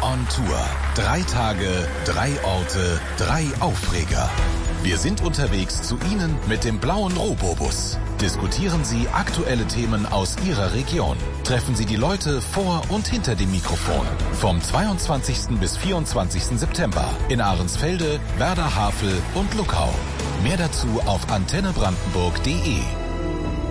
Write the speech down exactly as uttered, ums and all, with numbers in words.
on Tour. Drei Tage, drei Orte, drei Aufreger. Wir sind unterwegs zu Ihnen mit dem blauen Robobus. Diskutieren Sie aktuelle Themen aus Ihrer Region. Treffen Sie die Leute vor und hinter dem Mikrofon. Vom zweiundzwanzigsten bis vierundzwanzigsten September in Ahrensfelde, Werder Havel und Luckau. Mehr dazu auf antenne brandenburg punkt de.